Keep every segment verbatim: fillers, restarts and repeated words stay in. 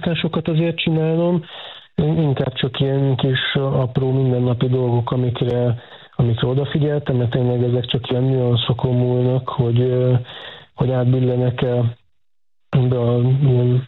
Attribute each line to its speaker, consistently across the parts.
Speaker 1: váltásokat azért csinálnom, inkább csak ilyen kis apró mindennapi dolgok, amikre, amikre odafigyeltem, mert tényleg ezek csak ilyen nüanszokon múlnak, hogy, hogy átbillenek-e be a ilyen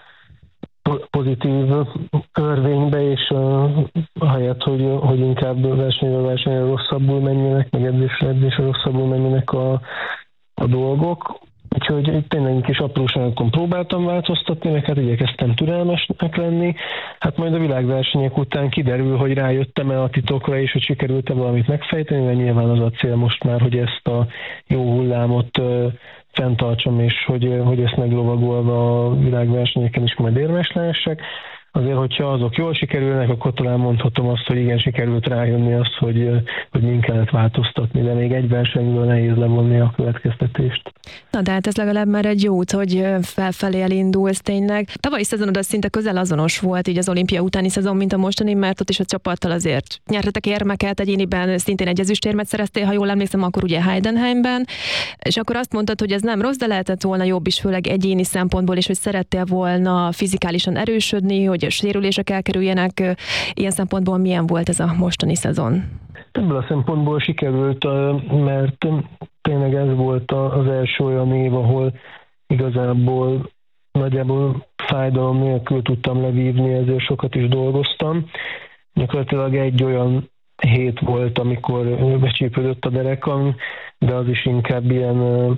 Speaker 1: pozitív örvénybe, és uh, ahelyett, hogy, hogy inkább versenyről versenyre rosszabbul menjenek, meg edzésre edzésre rosszabbul menjenek a, a dolgok. Úgyhogy tényleg egy kis apróságokon próbáltam változtatni, meg hát igyekeztem türelmesnek lenni. Hát majd a világversenyek után kiderül, hogy rájöttem-e a titokra, és hogy sikerült-e valamit megfejteni, mert nyilván az a cél most már, hogy ezt a jó hullámot uh, fenntartsam, és hogy, hogy ezt meglovagolva a világversenyeken is majd érmes lehessek. Azért, hogyha azok jól sikerülnek, akkor talán mondhatom azt, hogy igen, sikerült rájönni azt, hogy, hogy min kellett változtatni, de még egy versenyből nehéz levonni a következtetést.
Speaker 2: Na de hát ez legalább már egy jó út, hogy felfelé elindulsz tényleg. Tavalyi szezonod az szinte közel azonos volt így az olimpia utáni szezon, mint a mostani, mert ott is a csapattal azért nyertetek érmeket, egyéniben szintén egy ezüstérmet szereztél, ha jól emlékszem, akkor ugye Heidenheimben, és akkor azt mondtad, hogy ez nem rossz, de lehetett volna jobb is, főleg egyéni szempontból, és hogy szerettél volna fizikálisan erősödni, hogy a sérülések elkerüljenek. Ilyen szempontból milyen volt ez a mostani szezon?
Speaker 1: Ebből a szempontból sikerült, mert tényleg ez volt az első olyan év, ahol igazából nagyjából fájdalom nélkül tudtam levívni, ezért sokat is dolgoztam. Gyakorlatilag egy olyan hét volt, amikor becsípődött a derekam, de az is inkább ilyen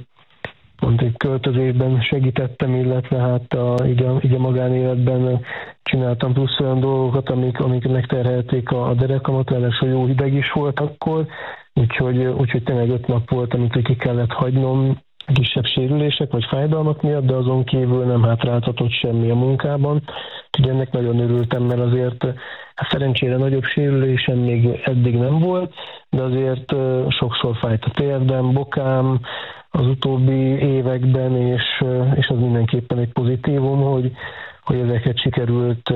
Speaker 1: pont egy költözésben segítettem, illetve hát a, így, a, így a magánéletben csináltam plusz olyan dolgokat, amik, amik megterhelték a, a derekamat, ráadásul jó hideg is volt akkor, úgyhogy, úgyhogy tényleg öt nap volt, amit ki kellett hagynom kisebb sérülések vagy fájdalmak miatt, de azon kívül nem hátráltatott semmi a munkában. Úgyhogy ennek nagyon örültem, mert azért hát szerencsére nagyobb sérülésem még eddig nem volt, de azért sokszor fájt a térdem, bokám, az utóbbi években, és, és az mindenképpen egy pozitívum, hogy, hogy ezeket sikerült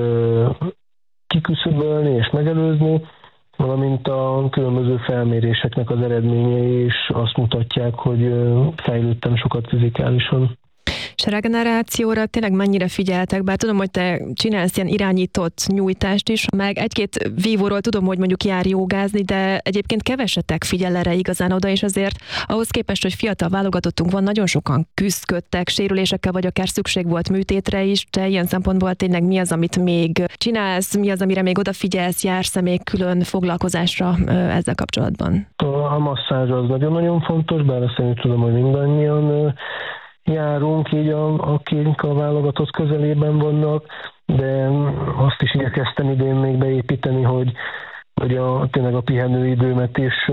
Speaker 1: kiküszöbölni és megelőzni, valamint a különböző felméréseknek az eredményei is azt mutatják, hogy fejlődtem sokat fizikálisan.
Speaker 2: És a regenerációra tényleg mennyire figyeltek? Bár tudom, hogy te csinálsz ilyen irányított nyújtást is, meg egy-két vívóról tudom, hogy mondjuk jár jogázni, de egyébként kevesetek figyel erre igazán oda, és azért ahhoz képest, hogy fiatal válogatottunk van, nagyon sokan küzdködtek sérülésekkel, vagy akár szükség volt műtétre is. Te ilyen szempontból tényleg mi az, amit még csinálsz, mi az, amire még odafigyelsz, jársz-e még külön foglalkozásra ezzel kapcsolatban?
Speaker 1: A masszázs az nagyon-nagyon fontos, bár azt én tudom, hogy mindannyian járunk, így a, akik a válogatott közelében vannak, de azt is igyekeztem idén még beépíteni, hogy, hogy a, tényleg a pihenőidőmet is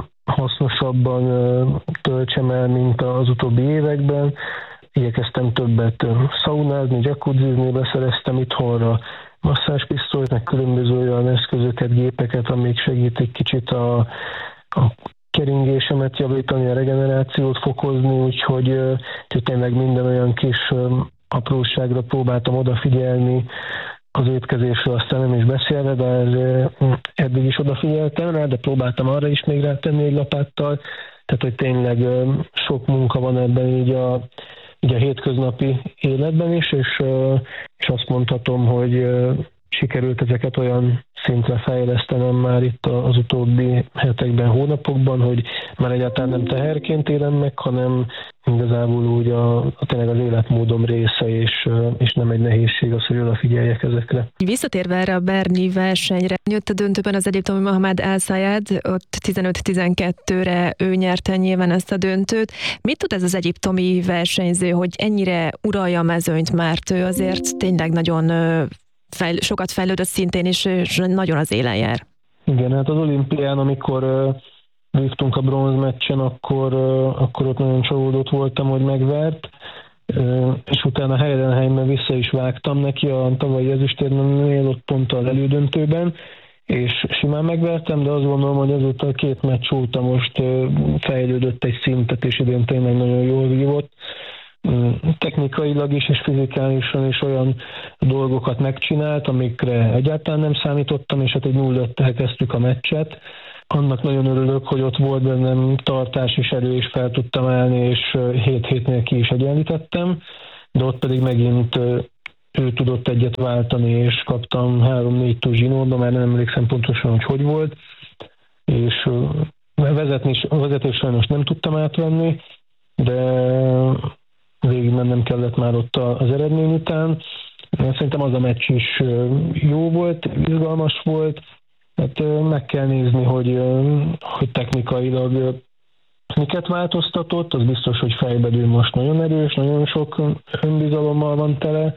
Speaker 1: hasznosabban töltsem el, mint az utóbbi években. Igyekeztem többet szaunázni, jacuzzizni, beszereztem itthonra masszázspisztolyt, meg különböző olyan eszközöket, gépeket, amik segítik kicsit a, a keringésemet javítani, a regenerációt fokozni, úgyhogy, úgyhogy tényleg minden olyan kis apróságra próbáltam odafigyelni, az étkezésről aztán nem is beszélve, de eddig is odafigyeltem rá, de próbáltam arra is még rátenni egy lapáttal, tehát hogy tényleg sok munka van ebben így a, így a hétköznapi életben is, és, és azt mondhatom, hogy sikerült ezeket olyan szintre fejlesztenem már itt az utóbbi hetekben, hónapokban, hogy már egyáltalán nem teherként élem meg, hanem igazából úgy a, a tényleg az életmódom része, és, és nem egy nehézség az, hogy odafigyeljek ezekre.
Speaker 2: Visszatérve erre a berni versenyre, jött a döntőben az egyiptomi Mohamed El Sayed, ott tizenöt tizenkettőre ő nyerte nyilván ezt a döntőt. Mit tud ez az egyiptomi versenyző, hogy ennyire uralja a mezőnyt, mert ő azért tényleg nagyon Fejl- sokat fejlődött szintén, és, és nagyon az élen jár.
Speaker 1: Igen, hát az olimpián, amikor uh, vívtunk a bronzmeccsen, akkor, uh, akkor ott nagyon csalódott voltam, hogy megvert, uh, és utána Heidenheimben vissza is vágtam neki a tavalyi ezüstérmnél, ott pont az elődöntőben, és simán megvertem, de azt gondolom, hogy azóta a két meccs óta most uh, fejlődött egy szintet, és idén tényleg nagyon jól vívott. Technikailag is és fizikálisan is olyan dolgokat megcsinált, amikre egyáltalán nem számítottam, és hát egy nulla öttel kezdtük a meccset. Annak nagyon örülök, hogy ott volt bennem tartás és erő, és fel tudtam állni, és hét hétnél ki is egyenlítettem, de ott pedig megint ő tudott egyet váltani, és kaptam három-négy túl zsinórba, már nem emlékszem pontosan, hogy hogy volt, és vezetni, vezetés sajnos nem tudtam átvenni, de végig mennem kellett már ott az eredmény után. Szerintem az a meccs is jó volt, izgalmas volt, hát meg kell nézni, hogy, hogy technikailag miket változtatott, az biztos, hogy fejben ő most nagyon erős, nagyon sok önbizalommal van tele.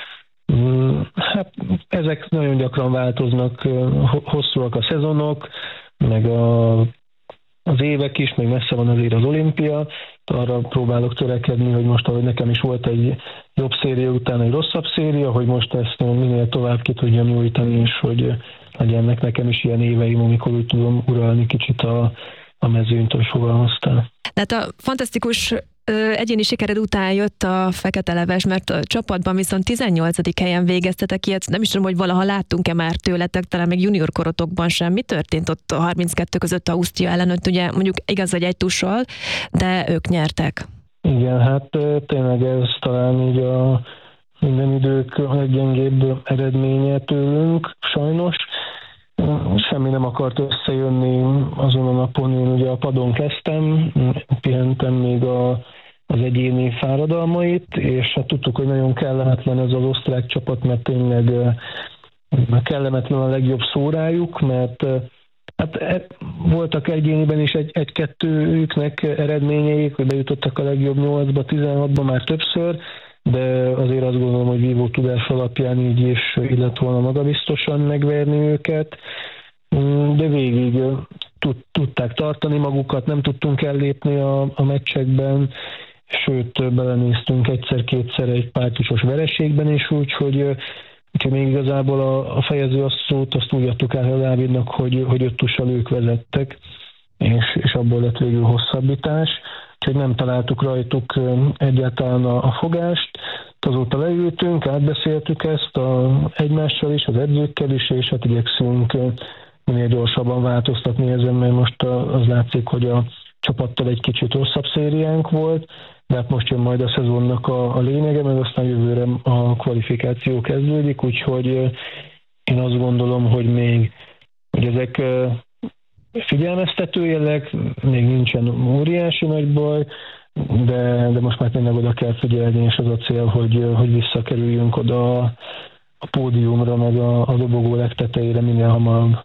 Speaker 1: Hát ezek nagyon gyakran változnak, hosszúak a szezonok, meg a, az évek is, még messze van azért az olimpia. Arra próbálok törekedni, hogy most, ahogy nekem is volt egy jobb széria után egy rosszabb széria, hogy most ezt minél tovább ki tudjam nyújtani, és hogy legyenek nekem is ilyen éveim, amikor úgy tudom uralni kicsit a, a mezőnyt, hogy fogalmaztál.
Speaker 2: Tehát a fantasztikus egyéni sikered után jött a Fekete Leves, mert a csapatban viszont tizennyolcadik helyen végeztetek, ilyet nem is tudom, hogy valaha láttunk-e már tőletek, talán még junior korotokban sem. Mi történt ott a harminckettő között Ausztria ellen, ott ugye mondjuk igaz, hogy egy tussal, de ők nyertek.
Speaker 1: Igen, hát tényleg ez talán így a minden idők leggyengébb eredménye tőlünk, sajnos. Semmi nem akart összejönni azon a napon, én ugye a padon kezdtem, pihentem még a, az egyéni fáradalmait, és hát tudtuk, hogy nagyon kellemetlen ez az osztrák csapat, mert tényleg kellemetlen a legjobb szórájuk, mert hát voltak egyéniben is egy, egy-kettőjüknek eredményeik, hogy bejutottak a legjobb nyolcba, tizenhatba már többször, de azért azt gondolom, hogy vívó tudás alapján így is illet volna magabiztosan megverni őket, de végig tud, tudták tartani magukat, nem tudtunk ellépni a, a meccsekben, sőt belenéztünk egyszer-kétszer egy pártusos vereségben is, úgyhogy, úgyhogy még igazából a, a fejező szót azt úgy adtuk el Dávidnak, hogy, hogy öt tussal ők vezettek, és, és abból lett végül hosszabbítás. Úgyhogy nem találtuk rajtuk egyáltalán a, a fogást. Azóta leültünk, átbeszéltük ezt a, egymással is, az edzőkkel is, és hát igyekszünk minél gyorsabban változtatni ezen, mert most az látszik, hogy a csapattal egy kicsit rosszabb szériánk volt, de hát most jön majd a szezonnak a, a lényege, meg aztán jövőre a kvalifikáció kezdődik, úgyhogy én azt gondolom, hogy még hogy ezek figyelmeztető jelek, még nincsen óriási nagy baj, de, de most már tényleg oda kell figyelni, és az a cél, hogy, hogy visszakerüljünk oda a pódiumra, meg a, a dobogó legtetejére minél hamarabb.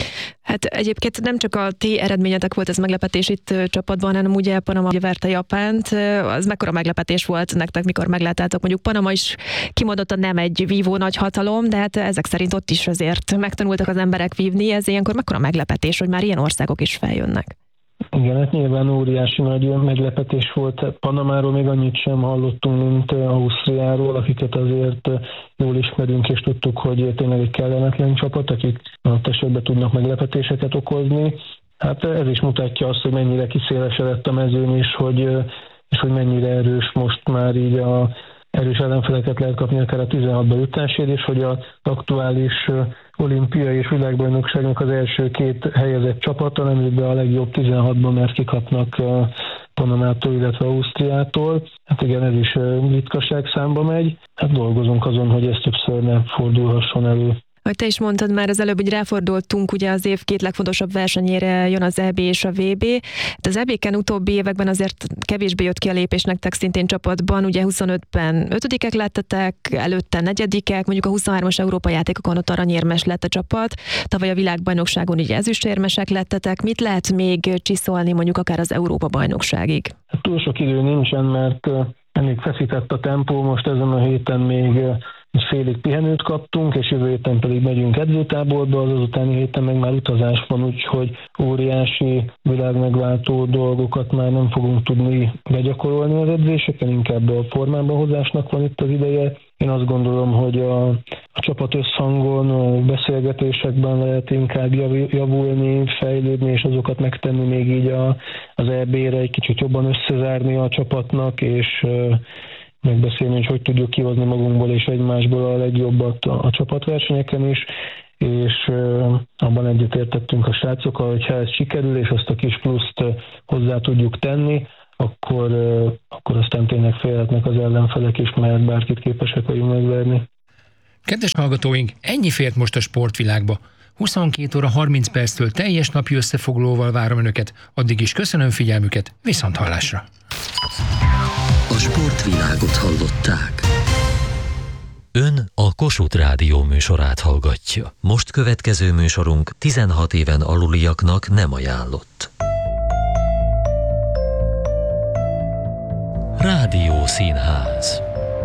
Speaker 2: Hát egyébként nem csak a ti eredményetek volt ez meglepetés itt csapatban, hanem ugye Panama verte Japánt. Az mekkora meglepetés volt nektek, mikor megláttátok? Mondjuk Panama is kimondottan nem egy vívó nagy hatalom, de hát ezek szerint ott is azért megtanultak az emberek vívni. Ez ilyenkor mekkora meglepetés, hogy már ilyen országok is feljönnek?
Speaker 1: Igen, hát nyilván óriási nagy meglepetés volt. Panamáról még annyit sem hallottunk, mint Ausztriáról, akiket azért jól ismerünk, és tudtuk, hogy tényleg egy kellemetlen csapat, akik ott esetben tudnak meglepetéseket okozni. Hát ez is mutatja azt, hogy mennyire kiszélesedett a mezőn, és hogy, és hogy mennyire erős most már így a erős ellenfeleket lehet kapni akár a tizenhatba jutásért, és hogy az aktuális olimpiai és világbajnokságnak az első két helyezett csapata nem jut be a legjobb tizenhatban, mert kikapnak Panamától, illetve Ausztriától. Hát igen, ez is ritkaság számba megy. Hát dolgozunk azon, hogy ez többször ne fordulhasson elő.
Speaker 2: Ahogy te is mondtad már az előbb, hogy ráfordultunk, ugye az év két legfontosabb versenyére jön az é bé és a vé bé. De az é bé-ken utóbbi években azért kevésbé jött ki a lépés nektek szintén csapatban, ugye huszonötben ötödikek lettetek, előtte negyedikek, mondjuk a huszonhármas Európa játékokon ott aranyérmes lett a csapat, tavaly a világbajnokságon ugye ezüstérmesek lettetek. Mit lehet még csiszolni mondjuk akár az Európa bajnokságig?
Speaker 1: Túl sok idő nincsen, mert elég feszített a tempó, most ezen a héten még egy félig pihenőt kaptunk, és jövő héten pedig megyünk edzőtáborba, az utáni héten meg már utazás van, úgyhogy óriási világmegváltó dolgokat már nem fogunk tudni begyakorolni az edzéseken, inkább a formába hozásnak van itt az ideje. Én azt gondolom, hogy a, a csapat összhangon, a beszélgetésekben lehet inkább javulni, fejlődni, és azokat megtenni még így a, az é bé-re, egy kicsit jobban összezárni a csapatnak, és megbeszélni, hogy hogy tudjuk kihozni magunkból és egymásból a legjobbat a, a csapatversenyeken is, és uh, abban egyetértettünk a srácokkal, hogy ha ez sikerül, és azt a kis pluszt uh, hozzá tudjuk tenni, akkor, uh, akkor aztán tényleg félhetnek az ellenfelek is, mert bárkit képesek vagyunk megverni.
Speaker 3: Kedves hallgatóink, ennyi fért most a sportvilágba. huszonkét óra harminc perctől teljes napi összefoglalóval várom Önöket. Addig is köszönöm figyelmüket, viszonthallásra.
Speaker 4: A sportvilágot hallották.
Speaker 5: Ön a Kossuth Rádió műsorát hallgatja. Most következő műsorunk tizenhat éven aluliaknak nem ajánlott. Rádió Színház.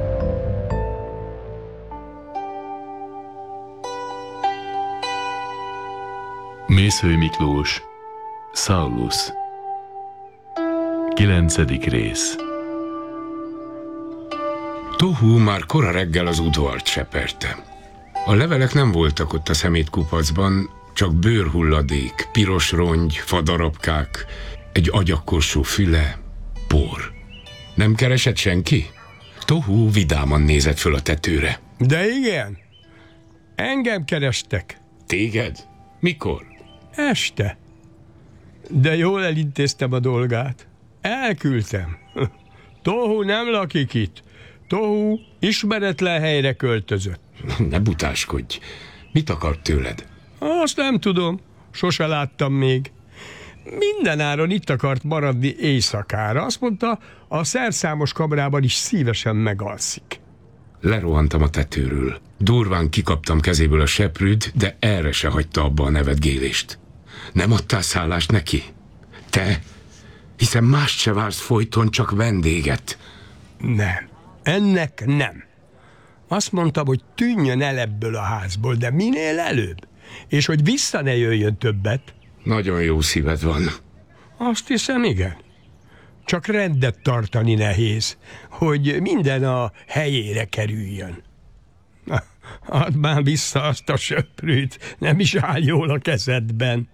Speaker 6: Mészöly Miklós, Saulus. Kilencedik rész.
Speaker 7: Tohu már kora reggel az udvart seperte. A levelek nem voltak ott a szemétkupacban, csak bőrhulladék, piros rongy, fadarabkák, egy agyakossó füle, por. Nem keresett senki? Tohu vidáman nézett föl a tetőre.
Speaker 8: De igen, engem kerestek.
Speaker 7: Téged? Mikor?
Speaker 8: Este. De jól elintéztem a dolgát. Elküldtem. Tohu nem lakik itt. Tohu ismeretlen helyre költözött.
Speaker 7: Ne butáskodj. Mit akart tőled?
Speaker 8: Azt nem tudom. Sose láttam még. Mindenáron itt akart maradni éjszakára. Azt mondta, a szerszámos kamrában is szívesen megalszik.
Speaker 7: Lerohantam a tetőről. Durván kikaptam kezéből a seprűt, de erre se hagyta abba a nevetgélést. Nem adtál szállást neki? Te? Hiszen mást se vársz folyton, csak vendéget.
Speaker 8: Nem. Ennek nem. Azt mondtam, hogy tűnjön el ebből a házból, de minél előbb. És hogy vissza ne jöjjön többet.
Speaker 7: Nagyon jó szíved van.
Speaker 8: Azt hiszem, igen. Csak rendet tartani nehéz, hogy minden a helyére kerüljön. Add már vissza azt a söprűt, nem is áll jól a kezedben.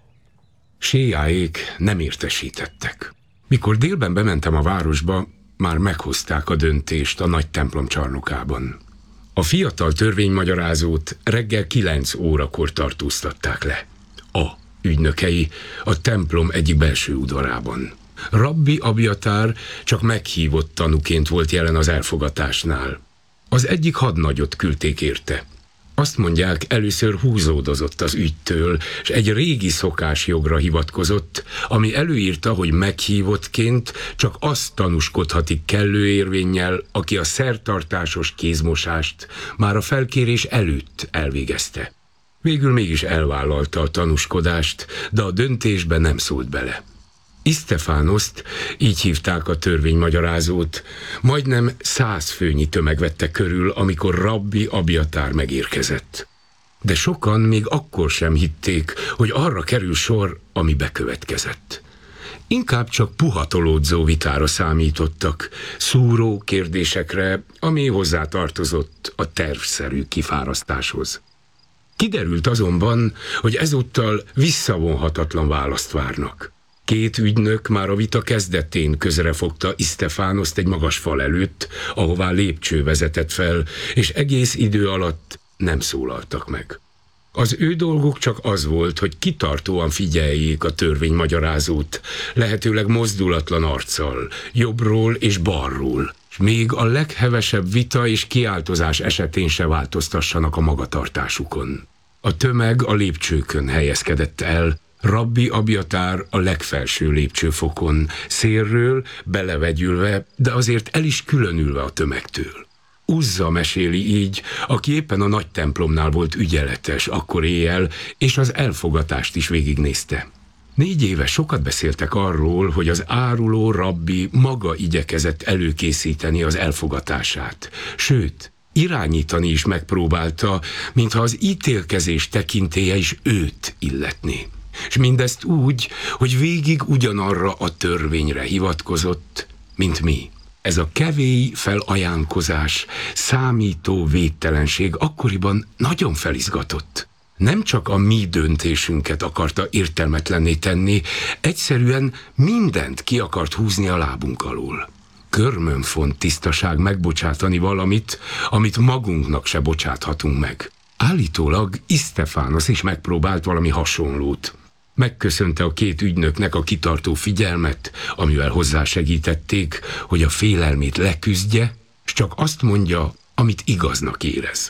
Speaker 7: Séjáék nem értesítettek. Mikor délben bementem a városba, már meghozták a döntést a nagy templom csarnokában. A fiatal törvénymagyarázót reggel kilenc órakor tartóztatták le. A ügynökei a templom egyik belső udvarában. Rabbi Abiatár csak meghívott tanúként volt jelen az elfogatásnál. Az egyik hadnagyot küldték érte. Azt mondják, először húzódozott az ügytől, és egy régi szokásjogra hivatkozott, ami előírta, hogy meghívottként csak azt tanúskodhatik kellő érvénnyel, aki a szertartásos kézmosást már a felkérés előtt elvégezte. Végül mégis elvállalta a tanúskodást, de a döntésbe nem szólt bele. Istefánoszt, így hívták a törvénymagyarázót, majdnem száz főnyi tömeg vette körül, amikor Rabbi Abiatár megérkezett. De sokan még akkor sem hitték, hogy arra kerül sor, ami bekövetkezett. Inkább csak puhatolódzó vitára számítottak, szúró kérdésekre, ami hozzátartozott a tervszerű kifárasztáshoz. Kiderült azonban, hogy ezúttal visszavonhatatlan választ várnak. Két ügynök már a vita kezdetén közrefogta Istefánoszt egy magas fal előtt, ahová lépcső vezetett fel, és egész idő alatt nem szólaltak meg. Az ő dolguk csak az volt, hogy kitartóan figyeljék a törvénymagyarázót, lehetőleg mozdulatlan arccal, jobbról és balról, és még a leghevesebb vita és kiáltozás esetén se változtassanak a magatartásukon. A tömeg a lépcsőkön helyezkedett el, Rabbi Abiatár a legfelső lépcsőfokon, szélről belevegyülve, de azért el is különülve a tömegtől. Uzza meséli így, aki éppen a nagy templomnál volt ügyeletes akkor éjjel, és az elfogatást is végignézte. Négy éve sokat beszéltek arról, hogy az áruló rabbi maga igyekezett előkészíteni az elfogatását. Sőt, irányítani is megpróbálta, mintha az ítélkezés tekintélye is őt illetné. És mindezt úgy, hogy végig ugyanarra a törvényre hivatkozott, mint mi. Ez a kevély felajánkozás, számító védtelenség akkoriban nagyon felizgatott. Nem csak a mi döntésünket akarta értelmetlenné tenni, egyszerűen mindent ki akart húzni a lábunk alól. Körmön font tisztaság megbocsátani valamit, amit magunknak se bocsáthatunk meg. Állítólag Istefánosz is megpróbált valami hasonlót. Megköszönte a két ügynöknek a kitartó figyelmet, amivel hozzásegítették, hogy a félelmét leküzdje, s csak azt mondja, amit igaznak érez.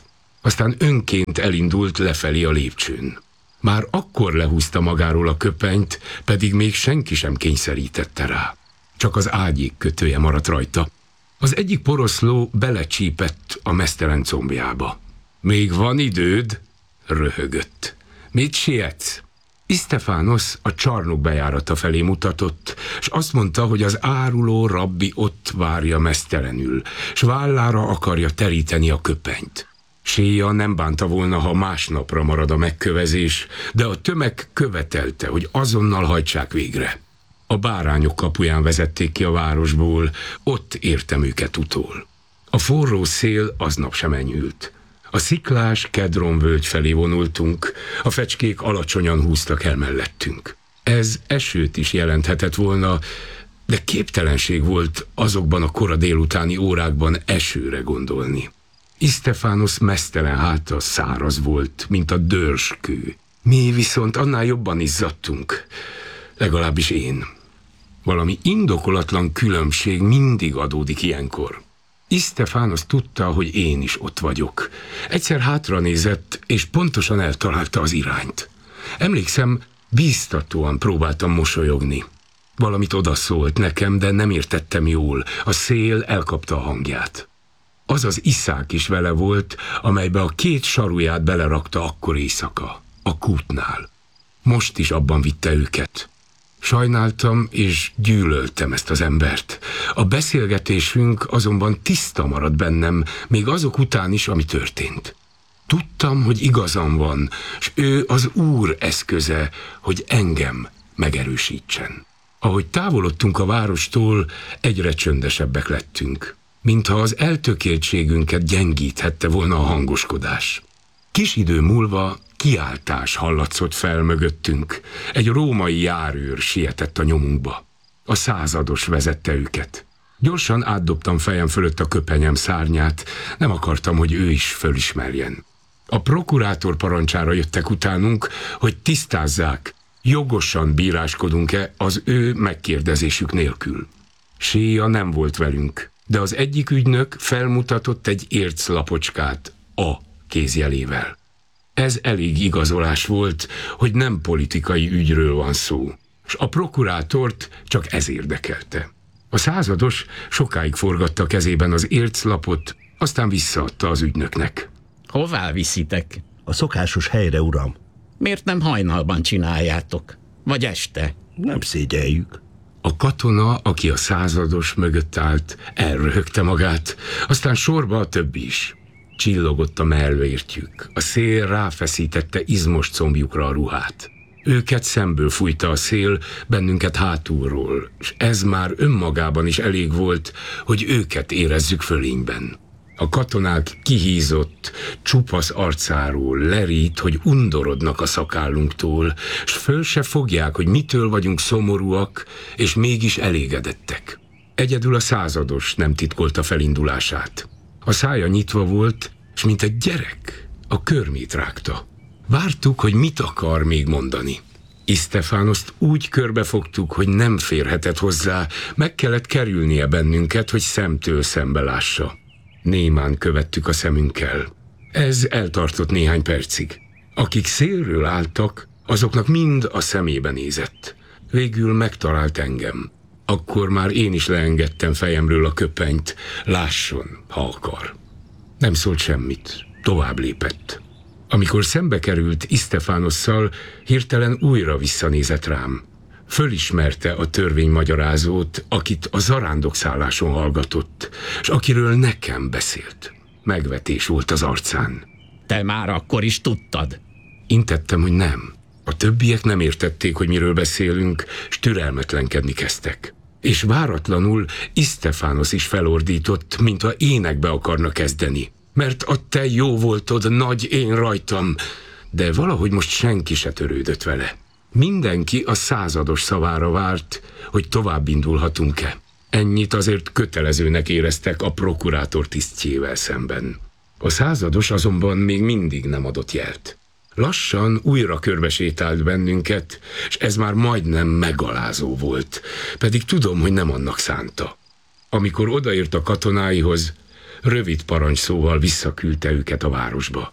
Speaker 7: Aztán önként elindult lefelé a lépcsőn. Már akkor lehúzta magáról a köpenyt, pedig még senki sem kényszerítette rá. Csak az ágyék kötője maradt rajta. Az egyik poroszló belecsípett a meztelen combjába. Még van időd? Röhögött. Mit sietsz? Istefánosz a csarnok bejárata felé mutatott, s azt mondta, hogy az áruló rabbi ott várja meztelenül, s vállára akarja teríteni a köpenyt. Séja nem bánta volna, ha másnapra marad a megkövezés, de a tömeg követelte, hogy azonnal hajtsák végre. A bárányok kapuján vezették ki a városból, ott értem őket utól. A forró szél aznap sem enyhült. A sziklás Kedron völgy felé vonultunk, a fecskék alacsonyan húztak el mellettünk. Ez esőt is jelenthetett volna, de képtelenség volt azokban a kora délutáni órákban esőre gondolni. Istefánosz meztelen háta száraz volt, mint a dörskő. Mi viszont annál jobban izzadtunk, legalábbis én. Valami indokolatlan különbség mindig adódik ilyenkor. Istefánosz tudta, hogy én is ott vagyok. Egyszer hátra nézett, és pontosan eltalálta az irányt. Emlékszem, bíztatóan próbáltam mosolyogni. Valamit odaszólt nekem, de nem értettem jól. A szél elkapta a hangját. Az az iszák is vele volt, amelybe a két saruját belerakta akkor éjszaka, a kútnál. Most is abban vitte őket. Sajnáltam és gyűlöltem ezt az embert. A beszélgetésünk azonban tiszta maradt bennem, még azok után is, ami történt. Tudtam, hogy igazam van, s ő az Úr eszköze, hogy engem megerősítsen. Ahogy távolodtunk a várostól, egyre csöndesebbek lettünk, mintha az eltökéltségünket gyengíthette volna a hangoskodás. Kis idő múlva kiáltás hallatszott fel mögöttünk. Egy római járőr sietett a nyomunkba. A százados vezette őket. Gyorsan átdobtam fejem fölött a köpenyem szárnyát, nem akartam, hogy ő is fölismerjen. A prokurátor parancsára jöttek utánunk, hogy tisztázzák, jogosan bíráskodunk-e az ő megkérdezésük nélkül. Séja nem volt velünk, de az egyik ügynök felmutatott egy érclapocskát a kézjelével. Ez elég igazolás volt, hogy nem politikai ügyről van szó, és a prokurátort csak ez érdekelte. A százados sokáig forgatta a kezében az érclapot, aztán visszaadta az ügynöknek.
Speaker 9: Hová viszitek?
Speaker 10: A szokásos helyre, uram.
Speaker 9: Miért nem hajnalban csináljátok? Vagy este?
Speaker 10: Nem szégyeljük.
Speaker 7: A katona, aki a százados mögött állt, elröhögte magát, aztán sorba a többi is. Csillogott a mellvértjük, a szél ráfeszítette izmos combjukra a ruhát. Őket szemből fújta a szél, bennünket hátulról, és ez már önmagában is elég volt, hogy őket érezzük fölényben. A katonák kihízott, csupasz arcáról lerít, hogy undorodnak a szakállunktól, s föl se fogják, hogy mitől vagyunk szomorúak, és mégis elégedettek. Egyedül a százados nem titkolta felindulását. A szája nyitva volt, és mint egy gyerek, a körmét rágta. Vártuk, hogy mit akar még mondani. Istefánoszt úgy körbefogtuk, hogy nem férhetett hozzá, meg kellett kerülnie bennünket, hogy szemtől szembe lássa. Némán követtük a szemünkkel. Ez eltartott néhány percig. Akik szélről álltak, azoknak mind a szemébe nézett. Végül megtalált engem. Akkor már én is leengedtem fejemről a köpenyt. Lásson, ha akar. Nem szólt semmit. Tovább lépett. Amikor szembe került Istefánosszal, hirtelen újra visszanézett rám. Fölismerte a törvénymagyarázót, akit a zarándokszálláson hallgatott, és akiről nekem beszélt. Megvetés volt az arcán.
Speaker 9: Te már akkor is tudtad?
Speaker 7: Intettem, hogy nem. A többiek nem értették, hogy miről beszélünk, s türelmetlenkedni kezdtek. És váratlanul Istefánosz is felordított, mintha énekbe akarna kezdeni. Mert a te jó voltod, nagy én rajtam, de valahogy most senki se törődött vele. Mindenki a százados szavára várt, hogy tovább indulhatunk-e. Ennyit azért kötelezőnek éreztek a prokurátor tisztjével szemben. A százados azonban még mindig nem adott jelt. Lassan újra körbesétált bennünket, és ez már majdnem megalázó volt, pedig tudom, hogy nem annak szánta. Amikor odaért a katonáihoz, rövid parancsszóval visszaküldte őket a városba.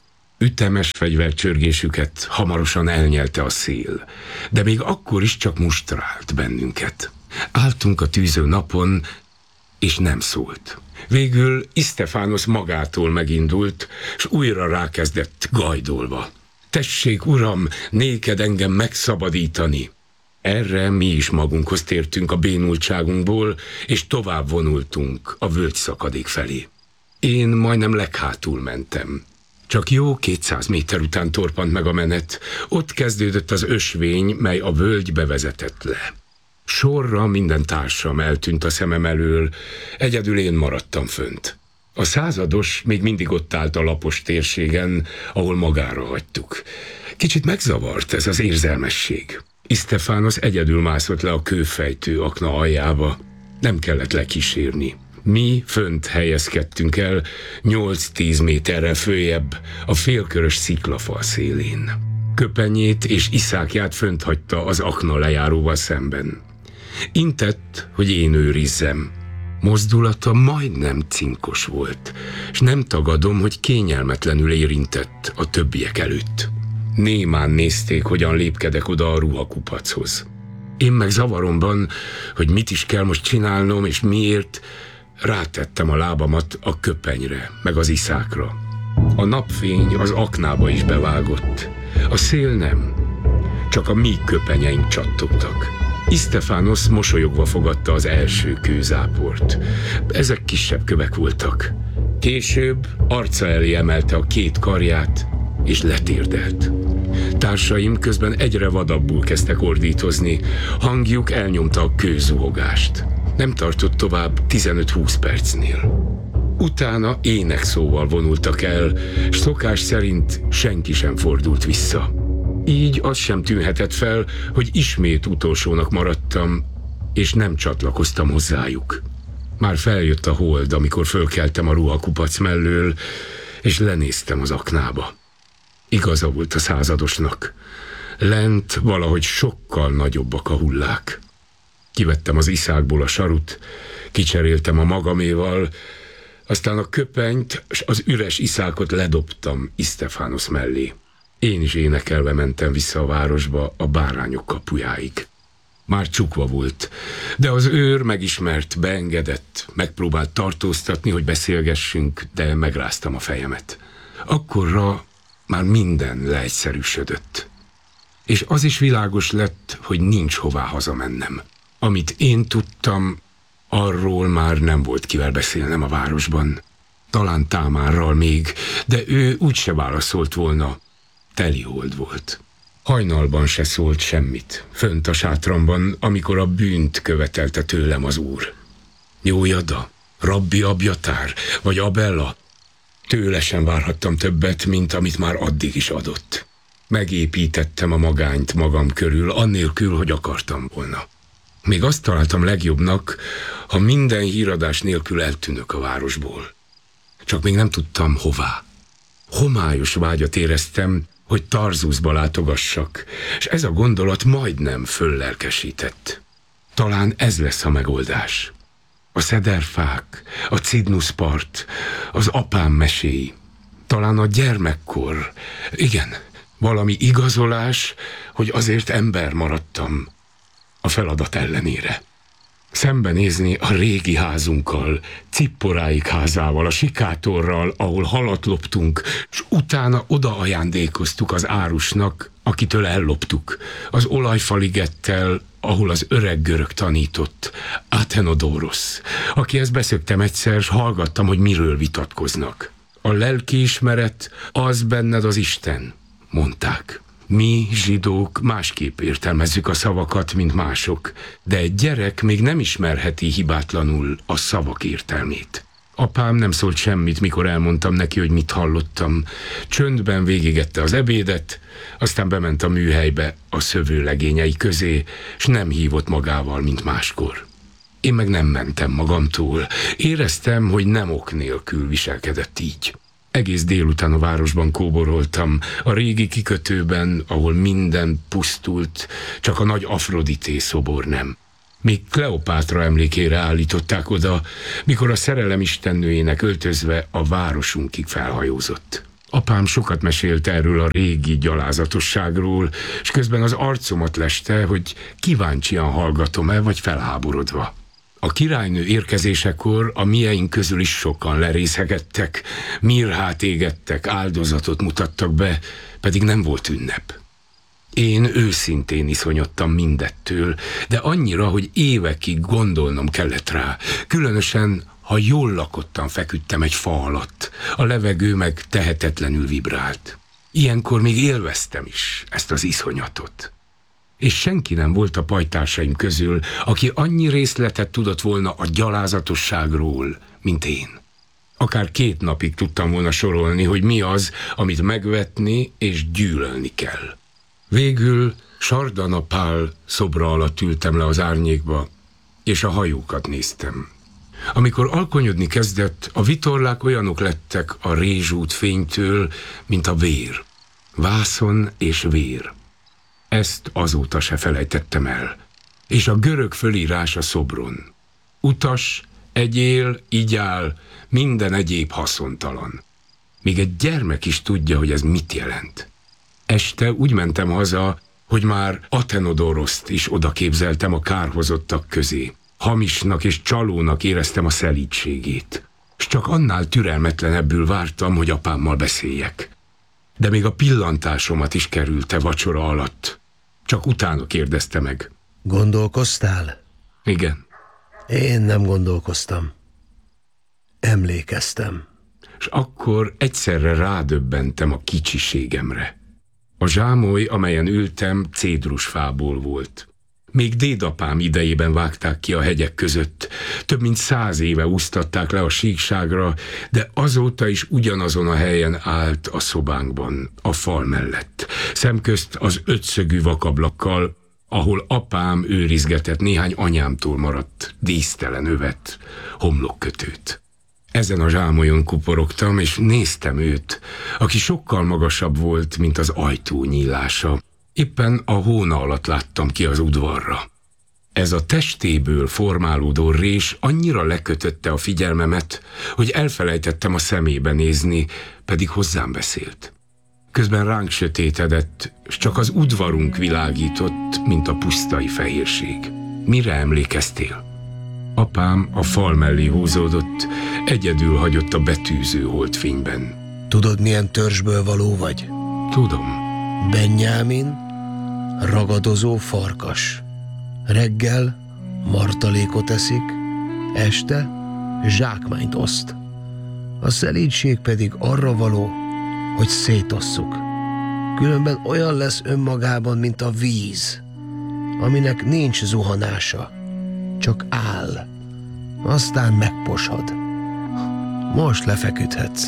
Speaker 7: Ütemes fegyvercsörgésüket hamarosan elnyelte a szél, de még akkor is csak mustrált bennünket. Álltunk a tűző napon, és nem szólt. Végül Istefánosz magától megindult, s újra rákezdett gajdolva. Tessék, uram, néked engem megszabadítani! Erre mi is magunkhoz tértünk a bénultságunkból, és tovább vonultunk a völgy szakadék felé. Én majdnem leghátul mentem. Csak jó kétszáz méter után torpant meg a menet, ott kezdődött az ösvény, mely a völgybe vezetett le. Sorra minden társam eltűnt a szemem elől, egyedül én maradtam fönt. A százados még mindig ott állt a lapos térségen, ahol magára hagytuk. Kicsit megzavart ez az érzelmesség. Istefánosz egyedül mászott le a kőfejtő akna aljába. Nem kellett lekísérni. Mi fönt helyezkedtünk el, nyolc-tíz méterrel följebb, a félkörös sziklafal szélén. Köpenyét és iszákját fönt hagyta az akna lejáróval szemben. Intett, hogy én őrizzem. Mozdulata majdnem cinkos volt, és nem tagadom, hogy kényelmetlenül érintett a többiek előtt. Némán nézték, hogyan lépkedek oda a ruhakupachoz. Én meg zavaromban, hogy mit is kell most csinálnom, és miért, rátettem a lábamat a köpenyre, meg az iszákra. A napfény az aknába is bevágott. A szél nem, csak a mi köpenyeink csattogtak. Istefánosz mosolyogva fogadta az első kőzáport. Ezek kisebb kövek voltak. Később arca elé emelte a két karját, és letérdelt. Társaim közben egyre vadabbul kezdtek ordítozni, hangjuk elnyomta a kőzuhogást. Nem tartott tovább tizenöt-húsz percnél. Utána énekszóval vonultak el, s szokás szerint senki sem fordult vissza. Így az sem tűnhetett fel, hogy ismét utolsónak maradtam, és nem csatlakoztam hozzájuk. Már feljött a hold, amikor fölkeltem a ruhakupac mellől, és lenéztem az aknába. Igaza volt a századosnak. Lent valahogy sokkal nagyobbak a hullák. Kivettem az iszákból a sarut, kicseréltem a magaméval, aztán a köpenyt s az üres iszákot ledobtam Istefánosz mellé. Én is énekelve mentem vissza a városba, a bárányok kapujáig. Már csukva volt, de az őr megismert, beengedett, megpróbált tartóztatni, hogy beszélgessünk, de megráztam a fejemet. Akkorra már minden leegyszerűsödött. És az is világos lett, hogy nincs hová hazamennem. Amit én tudtam, arról már nem volt kivel beszélnem a városban. Talán Támárral még, de ő úgyse válaszolt volna. Teli hold volt. Hajnalban se szólt semmit, fönt a sátramban, amikor a bűnt követelte tőlem az úr. Jójada, Rabbi Abjatár, vagy Abella? Tőle sem várhattam többet, mint amit már addig is adott. Megépítettem a magányt magam körül, annélkül, hogy akartam volna. Még azt találtam legjobbnak, ha minden híradás nélkül eltűnök a városból. Csak még nem tudtam hová. Homályos vágyat éreztem, hogy Tarzuszba látogassak, és ez a gondolat majdnem föllelkesített. Talán ez lesz a megoldás. A szederfák, a Cidnuszpart, az apám meséi. Talán a gyermekkor. Igen, valami igazolás, hogy azért ember maradtam a feladat ellenére. Szembenézni a régi házunkkal, Cipporáik házával, a sikátorral, ahol halat loptunk, és utána oda ajándékoztuk az árusnak, akitől elloptuk, az olajfaligettel, ahol az öreg görög tanított, Athenodorosz, akihez beszöktem egyszer, s hallgattam, hogy miről vitatkoznak. A lelkiismeret az benned az Isten, mondták. Mi, zsidók, másképp értelmezzük a szavakat, mint mások, de egy gyerek még nem ismerheti hibátlanul a szavak értelmét. Apám nem szólt semmit, mikor elmondtam neki, hogy mit hallottam. Csöndben végigette az ebédet, aztán bement a műhelybe a szövőlegényei közé, s nem hívott magával, mint máskor. Én meg nem mentem magamtól. Éreztem, hogy nem ok nélkül viselkedett így. Egész délután a városban kóboroltam, a régi kikötőben, ahol minden pusztult, csak a nagy Afrodité szobor nem. Még Kleopátra emlékére állították oda, mikor a szerelem istennőjének öltözve a városunkig felhajózott. Apám sokat mesélt erről a régi gyalázatosságról, és közben az arcomat leste, hogy kíváncsian hallgatom-e, vagy felháborodva. A királynő érkezésekor a mieink közül is sokan lerészegettek, mirhát égettek, áldozatot mutattak be, pedig nem volt ünnep. Én őszintén iszonyodtam mindettől, de annyira, hogy évekig gondolnom kellett rá, különösen, ha jól lakottan feküdtem egy fa alatt, a levegő meg tehetetlenül vibrált. Ilyenkor még élveztem is ezt az iszonyatot. És senki nem volt a pajtársaim közül, aki annyi részletet tudott volna a gyalázatosságról, mint én. Akár két napig tudtam volna sorolni, hogy mi az, amit megvetni és gyűlölni kell. Végül Sardana Pál szobra alatt ültem le az árnyékba, és a hajókat néztem. Amikor alkonyodni kezdett, a vitorlák olyanok lettek a rézsút fénytől, mint a vér. Vászon és vér. Ezt azóta se felejtettem el. És a görög fölírás a szobron. Utas, egyél, igyál, minden egyéb haszontalan. Még egy gyermek is tudja, hogy ez mit jelent. Este úgy mentem haza, hogy már Athenodoroszt is oda képzeltem a kárhozottak közé. Hamisnak és csalónak éreztem a szelídségét. S csak annál türelmetlenebbül vártam, hogy apámmal beszéljek. De még a pillantásomat is kerülte vacsora alatt. Csak utána kérdezte meg.
Speaker 10: Gondolkoztál?
Speaker 7: Igen.
Speaker 10: Én nem gondolkoztam. Emlékeztem.
Speaker 7: És akkor egyszerre rádöbbentem a kicsiségemre. A zsámoly, amelyen ültem, cédrusfából volt. Még dédapám idejében vágták ki a hegyek között. Több mint száz éve úsztatták le a síkságra, de azóta is ugyanazon a helyen állt a szobánkban, a fal mellett. Szemközt az ötszögű vakablakkal, ahol apám őrizgetett néhány anyámtól maradt dísztelen övet, homlokkötőt. Ezen a zsámolyon kuporogtam, és néztem őt, aki sokkal magasabb volt, mint az ajtó nyílása. Éppen a hóna alatt láttam ki az udvarra. Ez a testéből formálódó rés annyira lekötötte a figyelmemet, hogy elfelejtettem a szemébe nézni, pedig hozzám beszélt. Közben ránk sötétedett, s csak az udvarunk világított, mint a pusztai fehérség. Mire emlékeztél? Apám a fal mellé húzódott, egyedül hagyott a betűző holdfényben.
Speaker 10: Tudod, milyen törzsből való vagy?
Speaker 7: Tudom.
Speaker 10: Benjámin, ragadozó farkas. Reggel martalékot eszik, este zsákmányt oszt. A szelídség pedig arra való, hogy szétosszuk. Különben olyan lesz önmagában, mint a víz, aminek nincs zuhanása, csak áll, aztán megposad. Most lefeküdhetsz.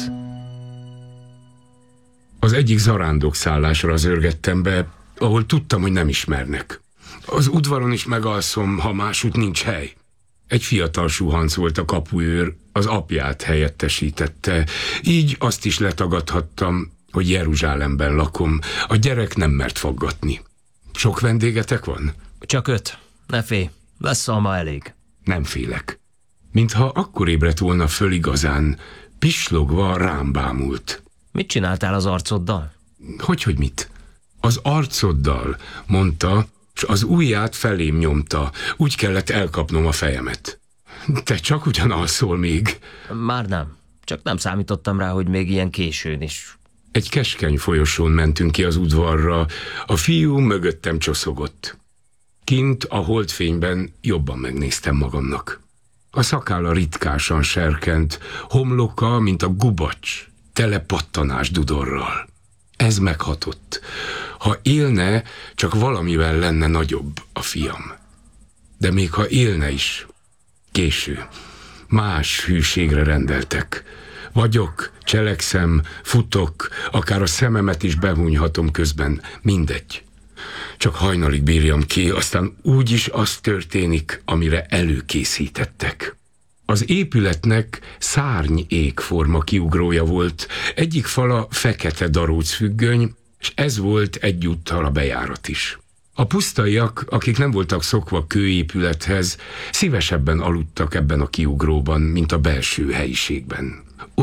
Speaker 7: Az egyik zarándokszállásra zörgettem be, ahol tudtam, hogy nem ismernek. Az udvaron is megalszom, ha másút nincs hely. Egy fiatal suhanc volt a kapuőr, az apját helyettesítette, így azt is letagadhattam, hogy Jeruzsálemben lakom, a gyerek nem mert faggatni. Sok vendégetek van?
Speaker 11: Csak öt. Ne félj, lesz alma elég.
Speaker 7: Nem félek. Mintha akkor ébredt volna föl igazán, pislogva rám bámult.
Speaker 11: Mit csináltál az arcoddal?
Speaker 7: Hogyhogy mit? Az arcoddal, mondta, s az ujját felém nyomta, úgy kellett elkapnom a fejemet. Te csak ugyan alszol még?
Speaker 11: Már nem. Csak nem számítottam rá, hogy még ilyen későn is.
Speaker 7: Egy keskeny folyosón mentünk ki az udvarra, a fiú mögöttem csoszogott. Kint a holdfényben jobban megnéztem magamnak. A szakálla ritkásan serkent, homloka, mint a gubacs, tele pattanás dudorral. Ez meghatott. Ha élne, csak valamivel lenne nagyobb a fiam. De még ha élne is, késő. Más hűségre rendeltek. Vagyok, cselekszem, futok, akár a szememet is behúnyhatom közben, mindegy. Csak hajnalig bírjam ki, aztán úgyis az történik, amire előkészítettek. Az épületnek szárny-égforma kiugrója volt, egyik fala fekete darócfüggöny, és ez volt egyúttal a bejárat is. A pusztaiak, akik nem voltak szokva kőépülethez, szívesebben aludtak ebben a kiugróban, mint a belső helyiségben.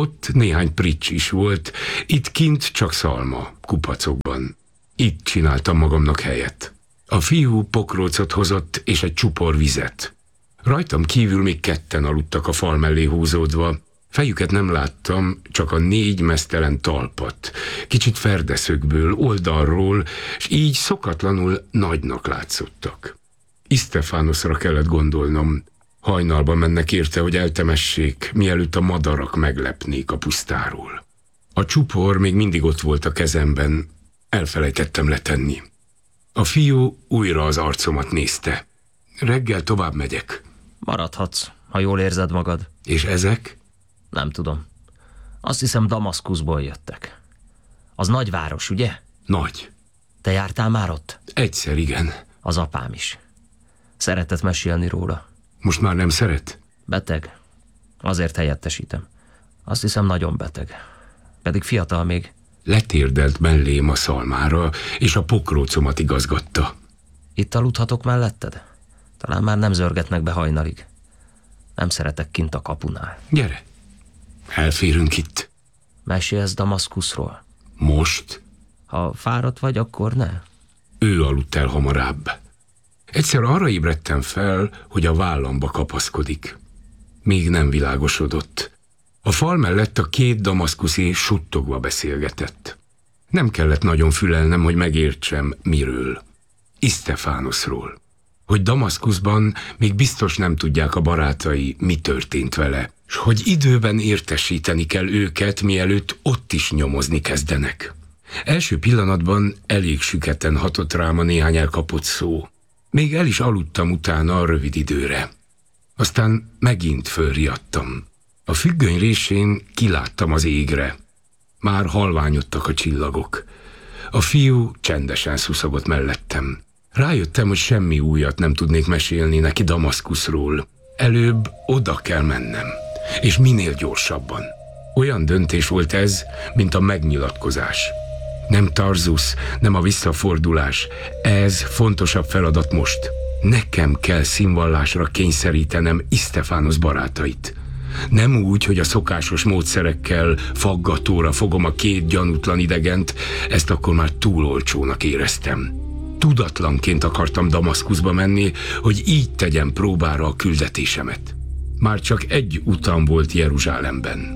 Speaker 7: Ott néhány prics is volt, itt kint csak szalma, kupacokban. Itt csináltam magamnak helyet. A fiú pokrócot hozott és egy csupor vizet. Rajtam kívül még ketten aludtak a fal mellé húzódva. Fejüket nem láttam, csak a négy meztelen talpat. Kicsit ferdeszögből, oldalról, és így szokatlanul nagynak látszottak. Istefánoszra kellett gondolnom. Hajnalban mennek érte, hogy eltemessék, mielőtt a madarak meglepnék a pusztáról. A csupor még mindig ott volt a kezemben, elfelejtettem letenni. A fiú újra az arcomat nézte. Reggel tovább megyek.
Speaker 11: Maradhatsz, ha jól érzed magad.
Speaker 7: És ezek?
Speaker 11: Nem tudom. Azt hiszem Damaszkuszból jöttek. Az nagyváros, ugye?
Speaker 7: Nagy.
Speaker 11: Te jártál már ott?
Speaker 7: Egyszer, igen.
Speaker 11: Az apám is. Szeretett mesélni róla.
Speaker 7: Most már nem szeret?
Speaker 11: Beteg. Azért helyettesítem. Azt hiszem nagyon beteg. Pedig fiatal még.
Speaker 7: Letérdelt mellém a szalmára, és a pokrócomat igazgatta.
Speaker 11: Itt aludhatok melletted? Talán már nem zörgetnek be hajnalig. Nem szeretek kint a kapunál.
Speaker 7: Gyere, elférünk itt.
Speaker 11: Mesélsz Damaszkuszról?
Speaker 7: Most?
Speaker 11: Ha fáradt vagy, akkor ne.
Speaker 7: Ő aludt el hamarabb. Egyszer arra ébredtem fel, hogy a vállamba kapaszkodik. Még nem világosodott. A fal mellett a két damaszkuszi suttogva beszélgetett. Nem kellett nagyon fülelnem, hogy megértsem, miről. Istefánoszról. Hogy Damaszkuszban még biztos nem tudják a barátai, mi történt vele, s hogy időben értesíteni kell őket, mielőtt ott is nyomozni kezdenek. Első pillanatban elég süketen hatott rám a néhány elkapott szó. Még el is aludtam utána a rövid időre. Aztán megint fölriadtam. A függöny résén kiláttam az égre. Már halványodtak a csillagok. A fiú csendesen szuszogott mellettem. Rájöttem, hogy semmi újat nem tudnék mesélni neki Damaszkuszról. Előbb oda kell mennem, és minél gyorsabban. Olyan döntés volt ez, mint a megnyilatkozás. Nem Tarzusz, nem a visszafordulás. Ez fontosabb feladat most. Nekem kell színvallásra kényszerítenem Istefánosz barátait. Nem úgy, hogy a szokásos módszerekkel faggatóra fogom a két gyanútlan idegent, ezt akkor már túl olcsónak éreztem. Tudatlanként akartam Damaszkuszba menni, hogy így tegyem próbára a küldetésemet. Már csak egy utam volt Jeruzsálemben.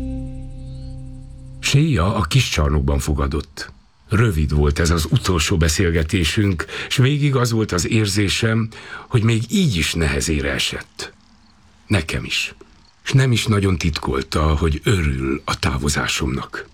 Speaker 7: Séja a kis csarnokban fogadott. Rövid volt ez az utolsó beszélgetésünk, s végig az volt az érzésem, hogy még így is nehezére esett. Nekem is. S nem is nagyon titkolta, hogy örül a távozásomnak.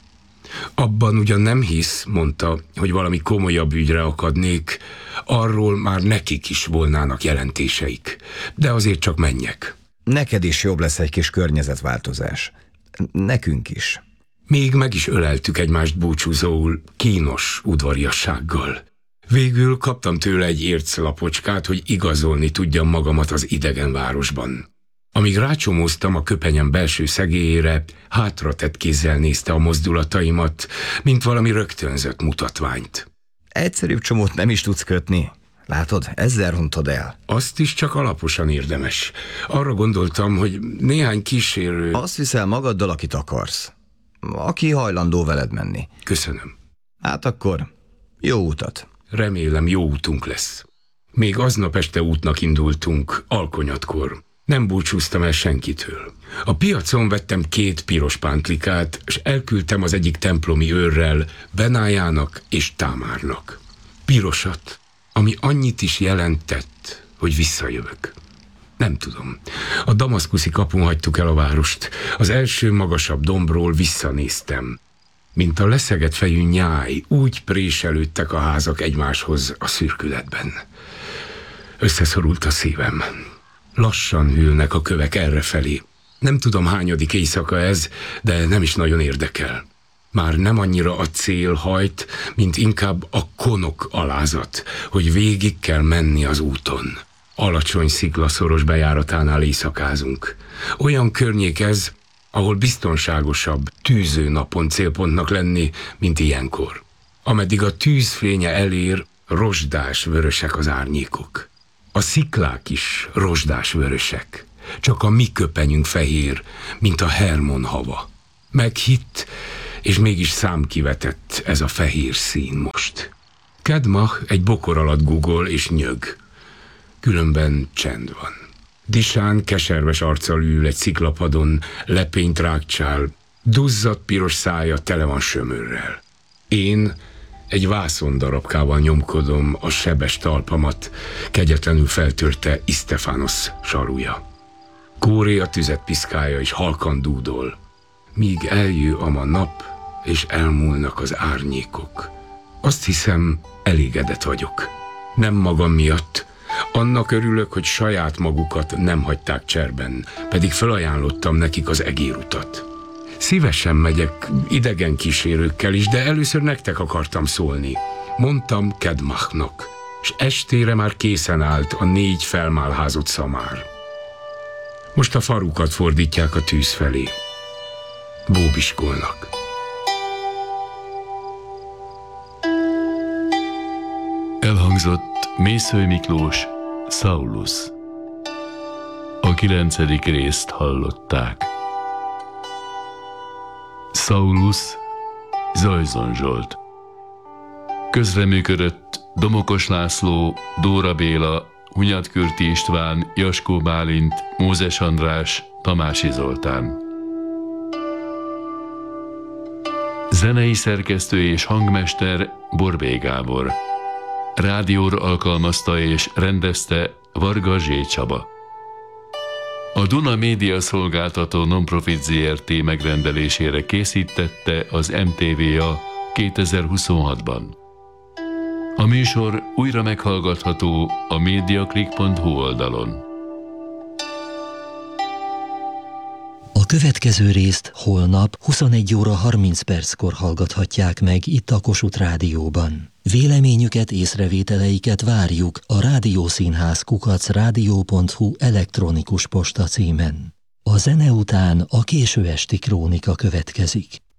Speaker 7: Abban ugyan nem hisz, mondta, hogy valami komolyabb ügyre akadnék, arról már nekik is volnának jelentéseik. De azért csak menjek.
Speaker 12: Neked is jobb lesz egy kis környezetváltozás. Nekünk is.
Speaker 7: Még meg is öleltük egymást búcsúzóul, kínos udvariassággal. Végül kaptam tőle egy érclapocskát, hogy igazolni tudjam magamat az idegen városban. Amíg rácsomóztam a köpenyem belső szegélyére, hátratett kézzel nézte a mozdulataimat, mint valami rögtönzött mutatványt.
Speaker 12: Egyszerűbb csomót nem is tudsz kötni. Látod, ezzel rontod el.
Speaker 7: Azt is csak alaposan érdemes. Arra gondoltam, hogy néhány kísérő...
Speaker 12: Azt viszel magaddal, akit akarsz. Aki hajlandó veled menni.
Speaker 7: Köszönöm.
Speaker 12: Hát akkor jó utat.
Speaker 7: Remélem, jó útunk lesz. Még aznap este útnak indultunk, alkonyatkor. Nem búcsúztam el senkitől. A piacon vettem két piros pántlikát, és elküldtem az egyik templomi őrrel, Benájának és Támárnak. Pirosat, ami annyit is jelentett, hogy visszajövök. Nem tudom. A damaszkuszi kapun hagytuk el a várost. Az első magasabb dombról visszanéztem. Mint a leszegett fejű nyáj, úgy préselődtek a házak egymáshoz a szürkületben. Összeszorult a szívem. Lassan hűlnek a kövek errefelé. Nem tudom, hányadik éjszaka ez, de nem is nagyon érdekel. Már nem annyira a cél hajt, mint inkább a konok alázat, hogy végig kell menni az úton. Alacsony sziklaszoros bejáratánál éjszakázunk. Olyan környék ez, ahol biztonságosabb tűző napon célpontnak lenni, mint ilyenkor. Ameddig a tűzfénye elér, rozsdás vörösek az árnyékok. A sziklák is rozsdás vörösek, csak a mi köpenyünk fehér, mint a Hermon hava. Meghitt, és mégis számkivetett ez a fehér szín most. Kedmach egy bokor alatt gugol és nyög. Különben csend van. Disán keserves arccal ül egy sziklapadon, lepényt rágcsál, duzzadt piros szája tele van sömörrel. Én egy vászondarabkával nyomkodom a sebes talpamat, kegyetlenül feltörte Istefánosz sarúja. Kóré a tüzet piszkálja és halkan dúdol, míg eljő ama nap, és elmúlnak az árnyékok. Azt hiszem, elégedett vagyok. Nem magam miatt, annak örülök, hogy saját magukat nem hagyták cserben, pedig felajánlottam nekik az egérutat. Szívesen megyek idegen kísérőkkel is, de először nektek akartam szólni. Mondtam Kedmachnak, és estére már készen állt a négy felmálházott szamár. Most a farukat fordítják a tűz felé. Bóbiskolnak.
Speaker 6: Elhangzott Mészöly Miklós, Saulus. A kilencedik részt hallották. Saulus, Zajzon Zsolt. Közreműködött Domokos László, Dóra Béla, Hunyatkürti István, Jaskó Bálint, Mózes András, Tamási Zoltán. Zenei szerkesztő és hangmester Borbély Gábor. Rádióra alkalmazta és rendezte Varga Zsé Csaba. A Duna Média Szolgáltató Nonprofit zé er té megrendelésére készítette az em té vé á kétezer-huszonhatban. A műsor újra meghallgatható a mediaclick pont hu oldalon.
Speaker 5: A következő részt holnap huszonegy óra harminc perckor hallgathatják meg itt a Kossuth Rádióban. Véleményüket, észrevételeiket várjuk a rádiószínház kukac rádió pont hu elektronikus posta címen. A zene után a késő esti krónika következik.